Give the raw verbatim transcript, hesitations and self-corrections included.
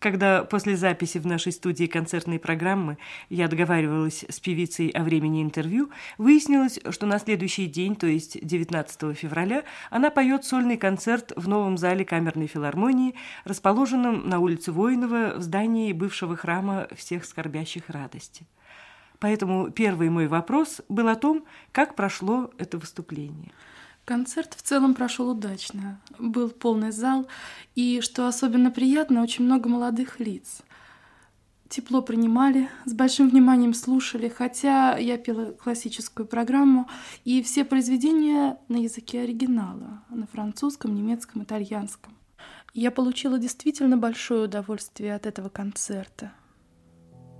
Когда после записи в нашей студии концертной программы я договаривалась с певицей о времени интервью, выяснилось, что на следующий день, то есть девятнадцатого февраля, она поет сольный концерт в новом зале камерной филармонии, расположенном на улице Воинова в здании бывшего храма всех скорбящих радости. Поэтому первый мой вопрос был о том, как прошло это выступление. Концерт в целом прошел удачно. Был полный зал, и, что особенно приятно, очень много молодых лиц. Тепло принимали, с большим вниманием слушали, хотя я пела классическую программу, и все произведения на языке оригинала, на французском, немецком, итальянском. Я получила действительно большое удовольствие от этого концерта.